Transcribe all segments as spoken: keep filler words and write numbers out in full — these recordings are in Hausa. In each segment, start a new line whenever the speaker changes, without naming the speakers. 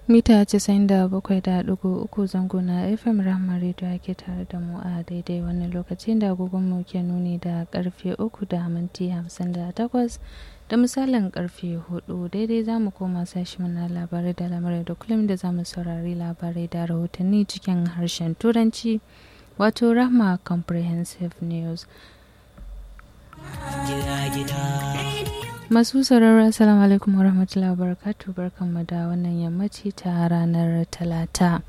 mita casa'in da bakwai da ɗigo uku zango na F M Rahama Radio ake tare da mu a daidai wannan lokacin da agogon mu ke nuni da karfe uku da minti hamsin da takwas da misalin karfe hudu daidai za mu koma sashi na labarai da lamarai da kullum da za mu saurari labarai da rahotanni cikin harshen turanci wato Rahama Comprehensive News. Masu sauraro assalamu alaikum wa rahmatullahi wa barakatuh, barkanmu da wannan yammaci ta ranar talata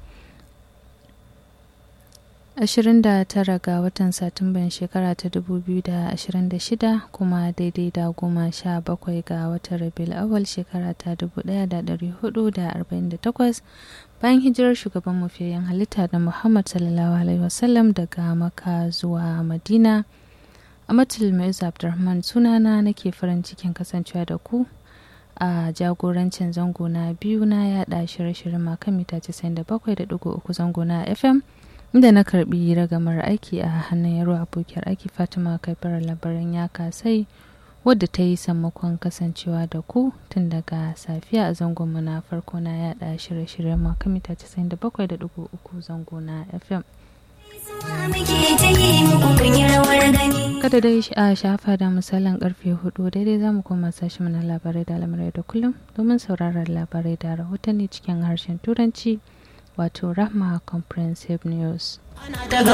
ashirin da tara ga watan satumban shekara ta dubu biyu da ashirin da shida kuma daidai da goma sha bakwai ga watan rabiul awwal shekara ta dubu ɗaya da ɗari hudu da arba'in da takwas bayan hijirar shugaban mafiyan halitta da Muhammad sallallahu alaihi wasallam daga Makka zuwa Madina. Amatul Maizu Abdulrahman sunana nake farin cikin kasancewa da ku a jagorancin zango na biyu na yada shirye-shiryen makan mita casa'in da bakwai da ɗigo uku zango na F M inda na karbi ragamar aiki a hannun yaro abokiyar aiki Fatima Kaifar labaran ya kasai wadda ta yi sammakon kasancewa da ku tun daga safiya a zangon mu na farko na yada shirye-shiryen makan mita casa'in da bakwai da ɗigo uku zango na F M. Kada dai a shafa da misalin karfe hudu daidai za mu koma sashi mana labarai da lamarai da kullum domin sauraron labarai da rahotanni cikin harshen turanci wato Rahama Comprehensive News.